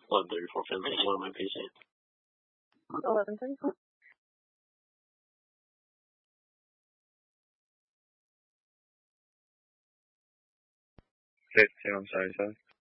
11:34 Finley. What am I pacing? 11:34. I'm sorry, sir.